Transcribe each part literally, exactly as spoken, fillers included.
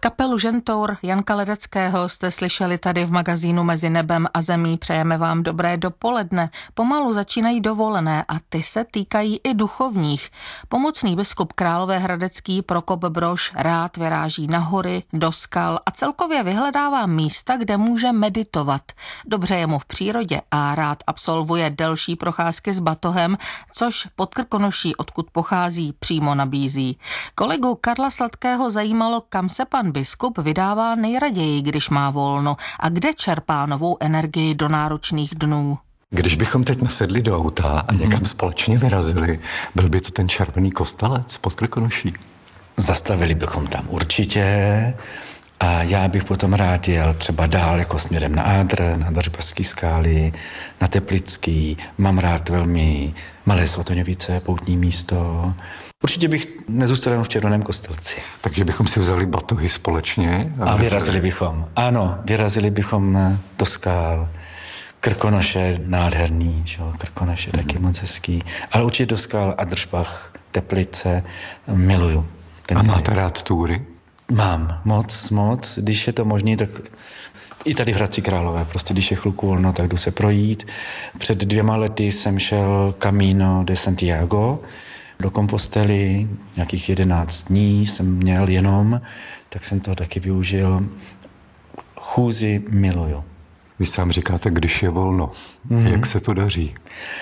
Kapelu Žentour Janka Ledeckého jste slyšeli tady v magazínu Mezi nebem a zemí. Přejeme vám dobré dopoledne. Pomalu začínají dovolené a ty se týkají i duchovních. Pomocný biskup Královéhradecký Prokop Brož rád vyráží na hory, do skal a celkově vyhledává místa, kde může meditovat. Dobře je mu v přírodě a rád absolvuje delší procházky s batohem, což pod Krkonoší, odkud pochází, přímo nabízí. Kolegu Karla Sladkého zajímalo, kam se pan biskup vydává nejraději, když má volno a kde čerpá novou energii do náročných dnů. Když bychom teď nasedli do auta a někam hmm. společně vyrazili, byl by to ten červený kostelec pod Krkonoší? Zastavili bychom tam určitě a já bych potom rád jel třeba dál jako směrem na Ádr, na Držbařský skály, na Teplický. Mám rád velmi Malé Svatoňovice, poutní místo. Určitě bych nezůstal jenom v Červeném kostelci. Takže bychom si vzali batohy společně? A, a vyrazili bychom. Ano, vyrazili bychom do skál. Krkonoše nádherný, že jo? Krkonoše mm. taky moc hezký. Ale určitě do skál a Držbach, Teplice, miluju. A máte rád túry? Mám, moc, moc. Když je to možný, tak i tady v Hradci Králové, prostě když je chvilku volno, tak jdu se projít. Před dvěma lety jsem šel Camino de Santiago do Kompostely, nějakých jedenáct dní jsem měl jenom, tak jsem toho taky využil. Chůzi miluju. Vy sám říkáte, když je volno. Mm. Jak se to daří?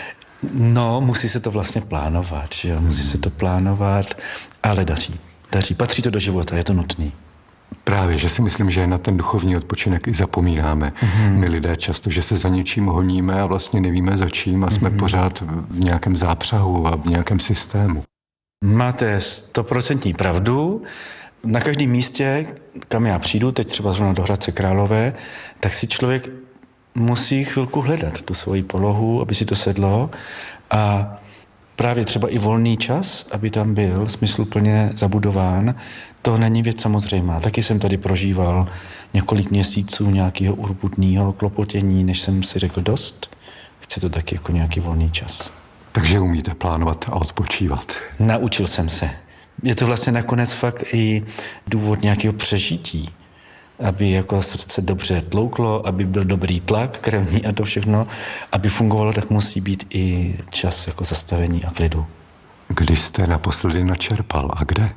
No, musí se to vlastně plánovat, že jo? Musí mm. se to plánovat, ale daří. Daří. Patří to do života, je to nutný. Právě, že si myslím, že na ten duchovní odpočinek i zapomínáme. Mm-hmm. My lidé často, že se za něčím honíme a vlastně nevíme za čím a jsme mm-hmm. pořád v nějakém zápřahu a v nějakém systému. Máte stoprocentní pravdu. Na každém místě, kam já přijdu, teď třeba zrovna do Hradce Králové, tak si člověk musí chvilku hledat tu svoji polohu, aby si to sedlo a právě třeba i volný čas, aby tam byl smysluplně zabudován, to není věc samozřejmá. Taky jsem tady prožíval několik měsíců nějakého urputného klopotění, než jsem si řekl dost. Chci to taky jako nějaký volný čas. Takže umíte plánovat a odpočívat. Naučil jsem se. Je to vlastně nakonec fakt i důvod nějakého přežití, aby jako srdce dobře tlouklo, aby byl dobrý tlak krevní a to všechno, aby fungovalo, tak musí být i čas jako zastavení a klidu. Kdy jste naposledy načerpal a kde?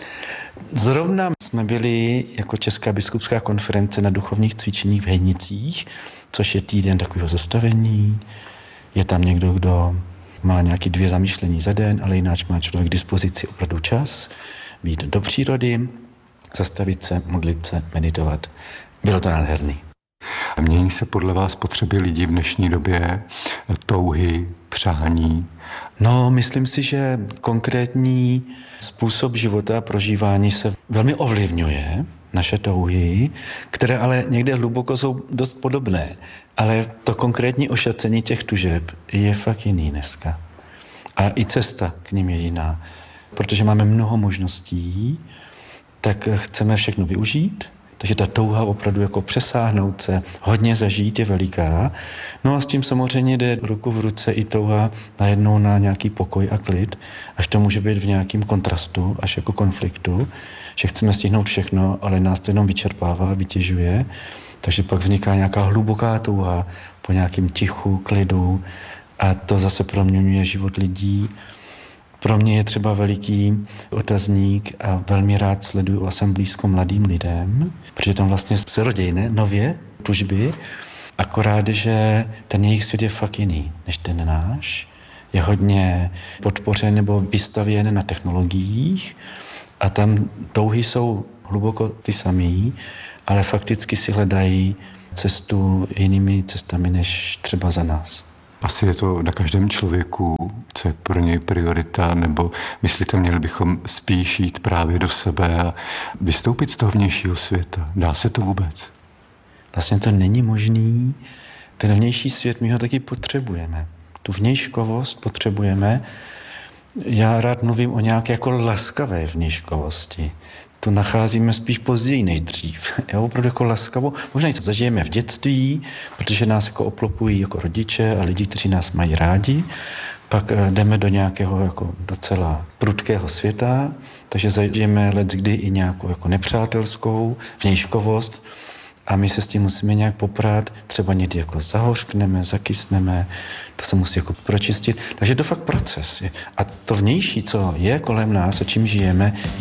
Zrovna jsme byli jako Česká biskupská konference na duchovních cvičeních v Hejnicích, což je týden takového zastavení. Je tam někdo, kdo má nějaké dvě zamýšlení za den, ale jináč má člověk k dispozici opravdu čas, být do přírody, zastavit se, modlit se, meditovat. Bylo to nádherný. Mění se podle vás potřeby lidí v dnešní době, touhy, přání? No, myslím si, že konkrétní způsob života a prožívání se velmi ovlivňuje naše touhy, které ale někde hluboko jsou dost podobné. Ale to konkrétní ošacení těch tužeb je fakt jiný dneska. A i cesta k nim je jiná. Protože máme mnoho možností, tak chceme všechno využít, takže ta touha opravdu jako přesáhnout se, hodně zažít je veliká. No a s tím samozřejmě jde ruku v ruce i touha najednou na nějaký pokoj a klid, až to může být v nějakém kontrastu, až jako konfliktu, že chceme stihnout všechno, ale nás to jenom vyčerpává, vytěžuje, takže pak vzniká nějaká hluboká touha po nějakém tichu, klidu a to zase proměňuje život lidí. Pro mě je třeba veliký otazník a velmi rád sleduju a jsem blízko mladým lidem, protože tam vlastně se rodí, ne? Nově tužby, akorát, že ten jejich svět je fakt jiný než ten náš. Je hodně podpořen nebo vystavěn na technologiích a tam touhy jsou hluboko ty samý, ale fakticky si hledají cestu jinými cestami než třeba za nás. Asi je to na každém člověku, co je pro něj priorita, nebo myslíte, měli bychom spíš jít právě do sebe a vystoupit z toho vnějšího světa? Dá se to vůbec? Vlastně to není možný. Ten vnější svět, my ho taky potřebujeme. Tu vnějškovost potřebujeme. Já rád mluvím o nějaké jako laskavé vnějškovosti. To nacházíme spíš později než dřív. Jo, opravdu jako laskavo. Možná něco zažijeme v dětství, protože nás jako obklopují jako rodiče a lidi, kteří nás mají rádi. pak jdeme do nějakého jako docela prudkého světa, takže zažijeme leckdy i nějakou jako nepřátelskou vnějškovost a my se s tím musíme nějak poprat, třeba někdy jako zahořkneme, zakysneme, to se musí jako pročistit. Takže to fakt proces. A to vnější, co je kolem nás a čím žijeme,